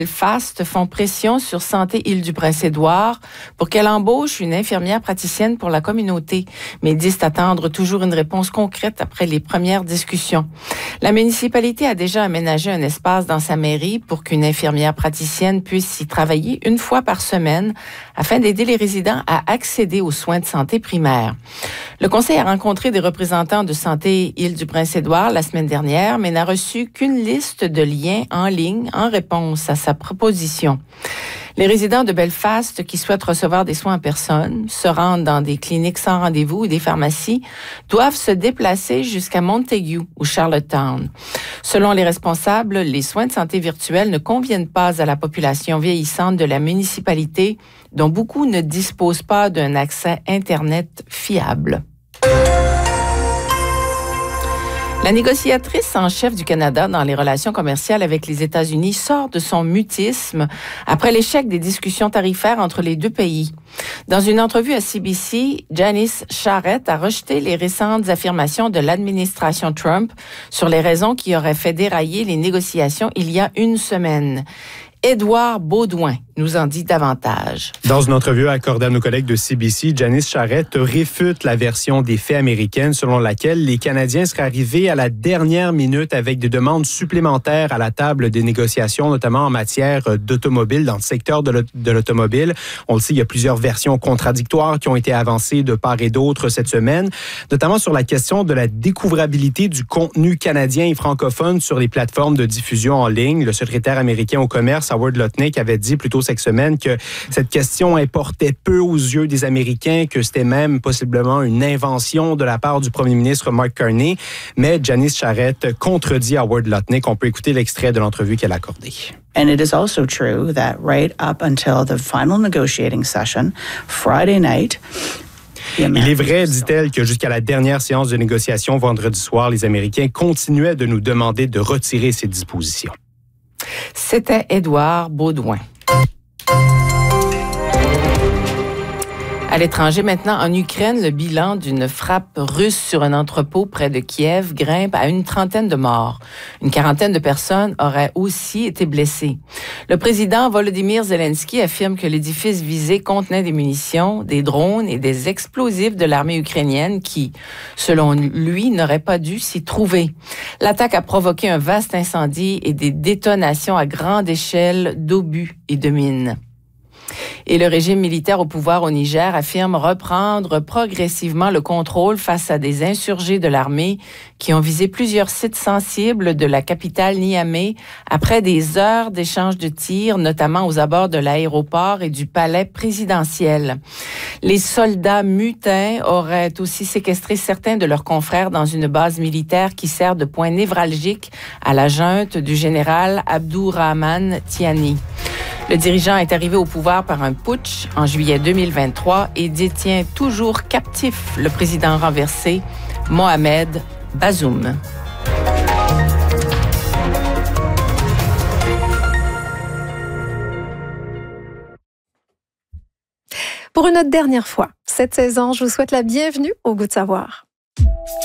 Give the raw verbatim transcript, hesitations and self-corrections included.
Belfast font pression sur Santé Île-du-Prince-Édouard pour qu'elle embauche une infirmière praticienne pour la communauté, mais disent attendre toujours une réponse concrète après les premières discussions. La municipalité a déjà aménagé un espace dans sa mairie pour qu'une infirmière praticienne puisse y travailler une fois par semaine afin d'aider les résidents à accéder aux soins de santé primaires. Le conseil a rencontré des représentants de Santé Île-du-Prince-Édouard la semaine dernière, mais n'a reçu qu'une liste de liens en ligne en réponse à sa proposition. Les résidents de Belfast qui souhaitent recevoir des soins en personne, se rendent dans des cliniques sans rendez-vous ou des pharmacies, doivent se déplacer jusqu'à Montague ou Charlottetown. Selon les responsables, les soins de santé virtuels ne conviennent pas à la population vieillissante de la municipalité, dont beaucoup ne disposent pas d'un accès Internet fiable. La négociatrice en chef du Canada dans les relations commerciales avec les États-Unis sort de son mutisme après l'échec des discussions tarifaires entre les deux pays. Dans une entrevue à C B C, Janice Charest a rejeté les récentes affirmations de l'administration Trump sur les raisons qui auraient fait dérailler les négociations il y a une semaine. Édouard Baudouin nous en dit davantage. Dans une entrevue accordée à nos collègues de C B C, Janice Charest réfute la version des faits américaines selon laquelle les Canadiens seraient arrivés à la dernière minute avec des demandes supplémentaires à la table des négociations, notamment en matière d'automobile, dans le secteur de l'automobile. On le sait, il y a plusieurs versions contradictoires qui ont été avancées de part et d'autre cette semaine, notamment sur la question de la découvrabilité du contenu canadien et francophone sur les plateformes de diffusion en ligne. Le secrétaire américain au commerce, Howard Lutnick, avait dit plus tôt cette semaine que cette question importait peu aux yeux des Américains, que c'était même possiblement une invention de la part du premier ministre Mark Carney. Mais Janice Charest contredit Howard Lutnick. On peut écouter l'extrait de l'entrevue qu'elle a accordée. And it is also true that right up until the final negotiating session, Friday night, Il est vrai, dit-elle, que jusqu'à la dernière séance de négociation vendredi soir, les Américains continuaient de nous demander de retirer ces dispositions. C'était Édouard Baudouin. À l'étranger, maintenant, en Ukraine, le bilan d'une frappe russe sur un entrepôt près de Kiev grimpe à une trentaine de morts. Une quarantaine de personnes auraient aussi été blessées. Le président Volodymyr Zelensky affirme que l'édifice visé contenait des munitions, des drones et des explosifs de l'armée ukrainienne qui, selon lui, n'auraient pas dû s'y trouver. L'attaque a provoqué un vaste incendie et des détonations à grande échelle d'obus et de mines. Et le régime militaire au pouvoir au Niger affirme reprendre progressivement le contrôle face à des insurgés de l'armée qui ont visé plusieurs sites sensibles de la capitale Niamey après des heures d'échanges de tirs, notamment aux abords de l'aéroport et du palais présidentiel. Les soldats mutins auraient aussi séquestré certains de leurs confrères dans une base militaire qui sert de point névralgique à la junte du général Abdourahmane Tiani. Le dirigeant est arrivé au pouvoir par un putsch en juillet deux mille vingt-trois et détient toujours captif le président renversé, Mohamed Bazoum. Pour une autre dernière fois, cette saison, je vous souhaite la bienvenue au Goût de savoir.